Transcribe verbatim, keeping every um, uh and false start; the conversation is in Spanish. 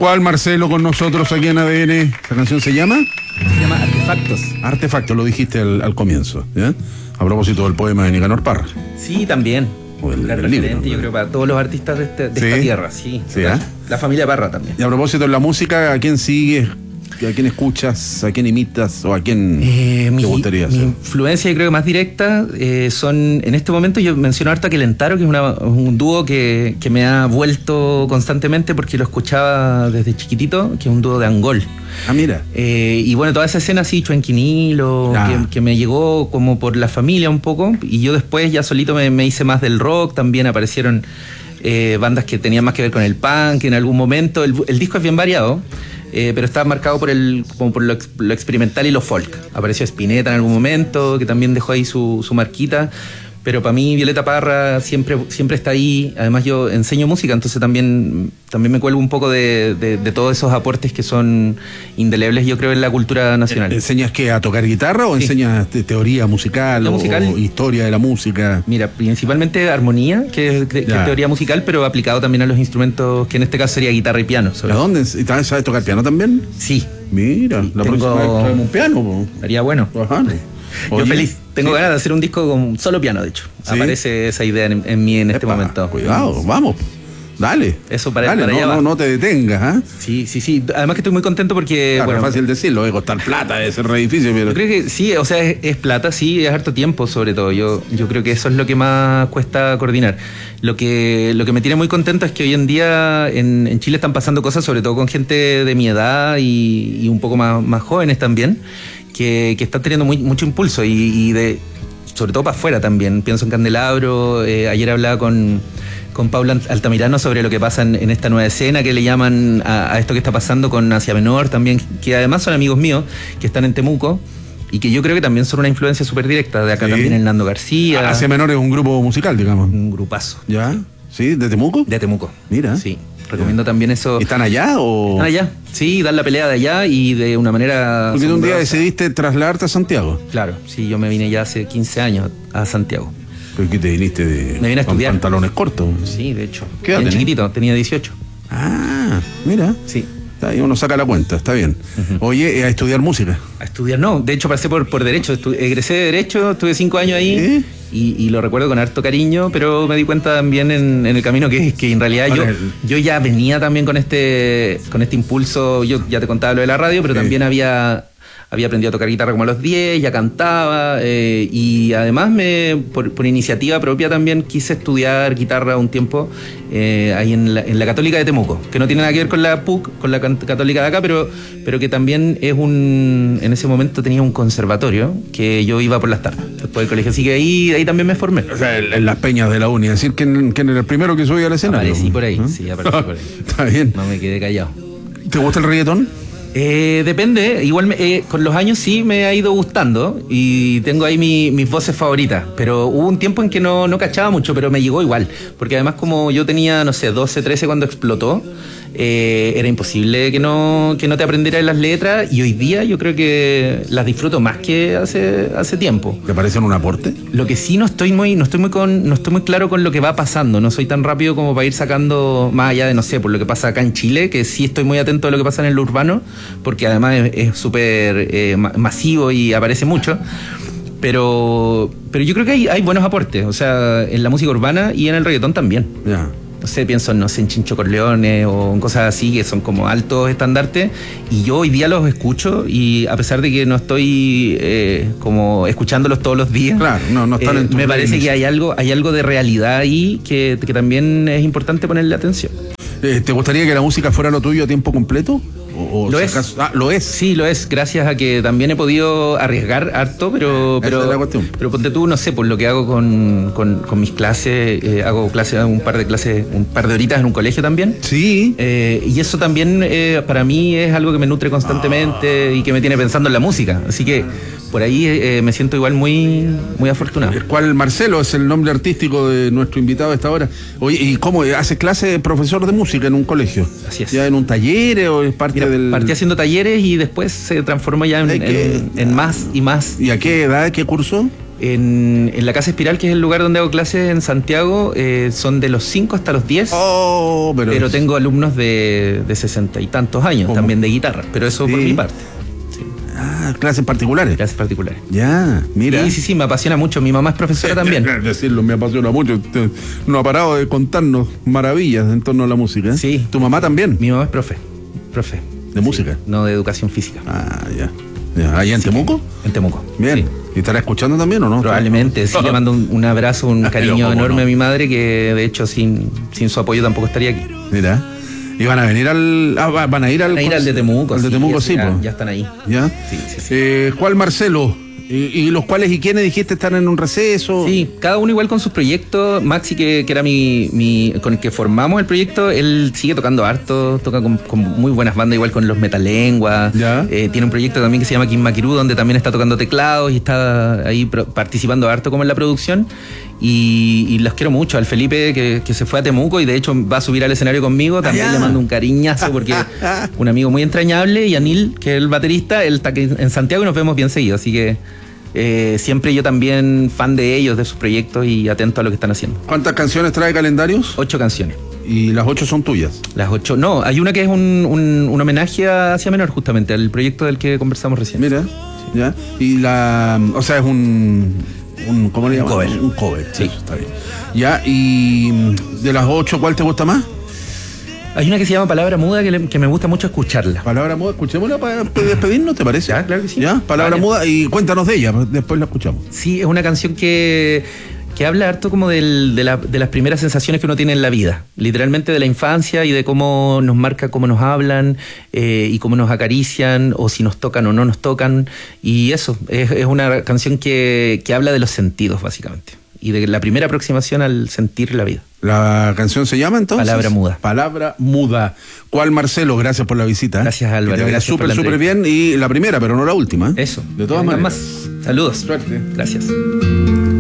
¿Cuál Marcelo con nosotros aquí en A D N? ¿Esta canción se llama? Se llama Artefactos. Artefactos, lo dijiste al, al comienzo, ¿ya? A propósito del poema de Nicanor Parra. Sí, también. O el, Un gran el libro, referente, ¿no? yo creo, para todos los artistas de, este, de ¿Sí? esta tierra, sí. Sí, la, ¿eh? la familia Parra también. Y a propósito de la música, ¿a quién sigues? ¿A quién escuchas? ¿A quién imitas? ¿O a quién Eh, te mi, gustaría mi hacer? influencia, yo creo que más directa, eh, son, en este momento yo menciono harto a Kelentaro, que es una, un dúo que, que me ha vuelto constantemente porque lo escuchaba desde chiquitito, que es un dúo de Angol. Ah, mira. Eh, y bueno, toda esa escena así, Chuenquinilo, Ah. que, que me llegó como por la familia un poco, y yo después ya solito me, me hice más del rock, también aparecieron eh, bandas que tenían más que ver con el punk en algún momento. El, el disco es bien variado. Eh, pero está marcado por el como por lo, ex, lo experimental y lo folk. Apareció Spinetta en algún momento, que también dejó ahí su, su marquita. Pero para mí Violeta Parra siempre, siempre está ahí. Además yo enseño música, entonces también, también me cuelgo un poco de, de, de todos esos aportes que son indelebles, yo creo, en la cultura nacional. ¿Enseñas qué? ¿A tocar guitarra o Sí. enseñas te- teoría musical, La o, musical. o historia de la música? Mira, principalmente armonía, que es, que es Ya. teoría musical, pero aplicado también a los instrumentos, que en este caso sería guitarra y piano. sobre ¿A todo. dónde? ¿Y también sabes tocar piano también? Sí, Mira, la tengo- próxima vez traemos un piano, po. estaría bueno. Ajá. Yo Oye, feliz. Tengo sí. ganas de hacer un disco con solo piano, de hecho. ¿Sí? Aparece esa idea en, en mí en este Epa, momento. Cuidado, vamos. Dale. Eso para- Dale, para no, allá no, va. no te detengas, ¿ah? Sí, sí, sí. Además que estoy muy contento porque, Claro, bueno, es fácil decirlo, debe costar plata ese edificio, pero... yo creo que sí, o sea, es, es plata, sí, es harto tiempo sobre todo. Yo, yo creo que eso es lo que más cuesta coordinar. Lo que, lo que me tiene muy contento es que hoy en día en, en Chile están pasando cosas, sobre todo con gente de mi edad y, y un poco más, más jóvenes también, que, que están teniendo muy, mucho impulso y, y de sobre todo para afuera también. Pienso en Candelabro, eh, ayer hablaba con, con Paula Altamirano sobre lo que pasa en, en esta nueva escena que le llaman a, a esto que está pasando con Asia Menor también, que además son amigos míos que están en Temuco y que yo creo que también son una influencia súper directa. De acá Sí. también el Nando García. Asia Menor es un grupo musical, digamos. Un grupazo. ¿Ya? ¿Sí? ¿De Temuco? De Temuco. Mira. Sí. Recomiendo también eso. ¿Están allá o...? Están allá. Sí, dan la pelea de allá y de una manera. Porque tú un día asombrosa. decidiste trasladarte a Santiago. Claro, sí, yo me vine ya hace quince años a Santiago. ¿Pero qué te viniste de Me vine a con estudiar. pantalones cortos? Sí, de hecho. ¿Qué edad Bien tenés? chiquitito, tenía dieciocho. Ah, mira. Sí. Está ahí, uno saca la cuenta, está bien. Oye, eh, a estudiar música. A estudiar, no. De hecho, pasé por, por Derecho. Estu- egresé de Derecho, estuve cinco años ahí. ¿Sí? Y, y lo recuerdo con harto cariño, pero me di cuenta también en, en el camino que, que en realidad yo, Ahora, yo ya venía también con este, con este impulso. Yo ya te contaba lo de la radio, pero Sí. también había, había aprendido a tocar guitarra como a los diez, ya cantaba. eh, y además, me, por, por iniciativa propia también quise estudiar guitarra un tiempo eh, ahí en la, en la Católica de Temuco, que no tiene nada que ver con la P U C, con la can- Católica de acá, pero, pero que también es un. En ese momento tenía un conservatorio que yo iba por las tardes, después del colegio. Así que ahí, ahí también me formé. O sea, en en las peñas de la uni. Decir quién, quién era el primero que subía al escenario. Aparecí por ahí, ¿Ah? sí, aparecí por ahí. Está bien. No me quedé callado. ¿Te gusta el reggaetón? Eh, depende, igual me- eh, con los años sí me ha ido gustando y tengo ahí mi- mis voces favoritas, pero hubo un tiempo en que no, no cachaba mucho, pero me llegó igual, porque además como yo tenía, no sé, doce, trece cuando explotó, eh, era imposible que no, que no te aprendieras las letras y hoy día yo creo que las disfruto más que hace, hace tiempo. ¿Te parecen un aporte? Lo que sí no estoy muy, no estoy muy con, no estoy muy claro con lo que va pasando. No soy tan rápido como para ir sacando más allá de, no sé, por lo que pasa acá en Chile, que sí estoy muy atento a lo que pasa en el urbano, porque además es- es súper eh, ma- masivo y aparece mucho. Pero, pero yo creo que hay, hay buenos aportes, o sea, en la música urbana y en el reggaetón también. Ya. No sé, pienso no sé, en Chincho Corleone o en cosas así que son como altos estandartes y yo hoy día los escucho y a pesar de que no estoy eh, como escuchándolos todos los días, Claro, no, no están eh, en tu me parece playlist. que hay algo, hay algo de realidad ahí que, que también es importante ponerle atención. Eh, ¿Te gustaría que la música fuera lo tuyo a tiempo completo? ¿O, o Lo si es. acaso- Ah, lo es. Sí, lo es, gracias a que también he podido arriesgar harto, pero Esa pero, es la cuestión. pero ponte tú, no sé, por lo que hago con, con, con mis clases, eh, hago clases, un par de clases, un par de horitas en un colegio también. Sí. Eh, y eso también eh, para mí es algo que me nutre constantemente y que me tiene pensando en la música. Así que por ahí eh, me siento igual muy, muy afortunado. El cual Marcelo es el nombre artístico de nuestro invitado a esta hora. Oye, ¿y cómo hace clase de profesor de música en un colegio? Así es. ¿Ya en un taller o es parte Mira, del...? partí haciendo talleres y después se transformó ya en, Hay que- en- en más y más. ¿Y a qué edad, qué curso? En, en la Casa Espiral, que es el lugar donde hago clases en Santiago, eh, son de los cinco hasta los diez. Oh, pero, pero tengo alumnos de, de sesenta y tantos años, ¿cómo? También de guitarra, pero eso sí. Por mi parte. Sí. Ah, clases particulares. Clases particulares. Ya, mira. Sí, sí, sí, me apasiona mucho. Mi mamá es profesora también. Decirlo, me apasiona mucho. Usted no ha parado de contarnos maravillas en torno a la música. ¿eh? Sí. ¿Tu mamá también? Mi mamá es profe. Profe. ¿De sí, música? No, de educación física. Ah, ya. ya. ¿Allá en sí, Temuco? En Temuco. Bien. Sí. ¿Y estará escuchando también o no? Probablemente, sí, le mando un, un abrazo, un cariño enorme no? a mi madre, que de hecho sin, sin su apoyo tampoco estaría aquí. Mira. ¿Y van a venir al. Ah, van a ir al. Van a ir al de Temuco. Al de Temuco, sí, ya, pues. Ya están ahí. ¿Ya? Sí, sí, sí. Eh, ¿Cuál Marcelo? ¿Y, ¿Y los cuales y quiénes dijiste están en un receso? Sí, cada uno igual con sus proyectos. Maxi, que, que era mi, mi. con el que formamos el proyecto, él sigue tocando harto, toca con, con muy buenas bandas, igual con los Metalenguas. Eh, tiene un proyecto también que se llama Kimmakirú, donde también está tocando teclados y está ahí pro, participando harto como en la producción. Y, y los quiero mucho. Al Felipe, que, que se fue a Temuco y de hecho va a subir al escenario conmigo. También ah, le mando un cariñazo porque un amigo muy entrañable. Y Anil, que es el baterista, él está aquí en Santiago y nos vemos bien seguido. Así que eh, siempre yo también fan de ellos, de sus proyectos y atento a lo que están haciendo. ¿Cuántas canciones trae Calendarios? Ocho canciones. ¿Y las ocho son tuyas? Las ocho, no, hay una que es un, un, un homenaje a Asia Menor, justamente, al proyecto del que conversamos recién. Mira, sí. Ya. Y la, o sea, es un... Un, ¿Cómo le llaman? Un cover. Un cover, sí. Eso está bien. Ya, y de las ocho, ¿cuál te gusta más? Hay una que se llama Palabra Muda que, le, que me gusta mucho escucharla. Palabra Muda, escuchémosla para despedirnos, ¿te parece? Ya, claro que sí. Ya, Palabra vale. Muda, y cuéntanos de ella, después la escuchamos. Sí, es una canción que... que habla harto como del, de, la, de las primeras sensaciones que uno tiene en la vida, literalmente de la infancia y de cómo nos marca, cómo nos hablan eh, y cómo nos acarician o si nos tocan o no nos tocan, y eso, es, es una canción que, que habla de los sentidos básicamente y de la primera aproximación al sentir la vida. ¿La canción se llama entonces? Palabra Muda. Palabra Muda. ¿Cuál, Marcelo? Gracias por la visita. Gracias, Álvaro. Que te vaya súper, súper bien, y la primera, pero no la última. Eso. De todas maneras. Más. Saludos. Suerte. Gracias.